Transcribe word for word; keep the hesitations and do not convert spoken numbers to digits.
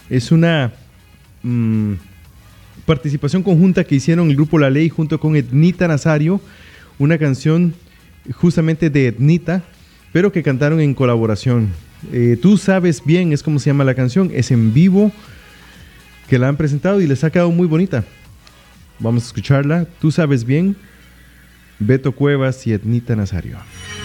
Es una mmm, participación conjunta que hicieron el grupo La Ley junto con Ednita Nazario, una canción justamente de Ednita, pero que cantaron en colaboración. Eh, Tú sabes bien, es como se llama la canción, es en vivo, que la han presentado y les ha quedado muy bonita. Vamos a escucharla. Tú sabes bien, Beto Cuevas y Ednita Nazario.